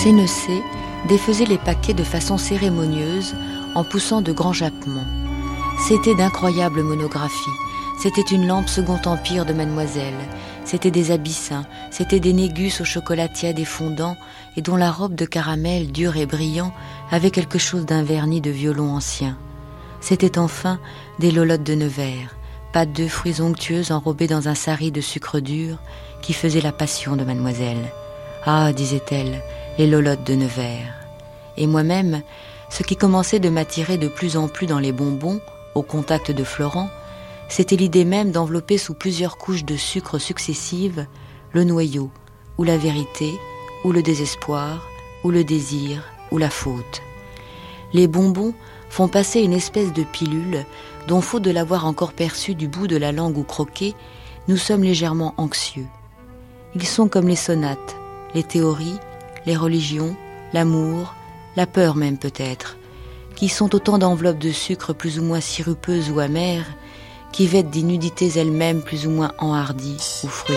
Sénecé défaisait les paquets de façon cérémonieuse en poussant de grands jappements. C'était d'incroyables monographies. C'était une lampe Second Empire de Mademoiselle. C'était des abyssins, c'était des négus au chocolat tiède et fondant et dont la robe de caramel, dure et brillant, avait quelque chose d'un vernis de violon ancien. C'était enfin des lolottes de Nevers, pâte de fruits onctueuses enrobées dans un sari de sucre dur qui faisait la passion de Mademoiselle. Ah, disait-elle, les lolottes de Nevers. Et moi-même, ce qui commençait de m'attirer de plus en plus dans les bonbons, au contact de Florent, c'était l'idée même d'envelopper sous plusieurs couches de sucre successives le noyau, ou la vérité, ou le désespoir, ou le désir, ou la faute. Les bonbons font passer une espèce de pilule dont, faute de l'avoir encore perçue du bout de la langue ou croquée, nous sommes légèrement anxieux. Ils sont comme les sonates, les théories, les religions, l'amour, la peur même peut-être, qui sont autant d'enveloppes de sucre plus ou moins sirupeuses ou amères, qui vêtent d'inudités elles-mêmes plus ou moins enhardies ou frustrées.